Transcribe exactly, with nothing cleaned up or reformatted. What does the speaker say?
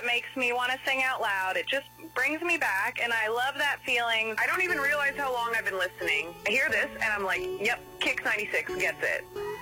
that makes me want to sing out loud. It just brings me back, and I love that feeling. I don't even realize how long I've been listening. I hear this, and I'm like, yep, Kix ninety-six gets it.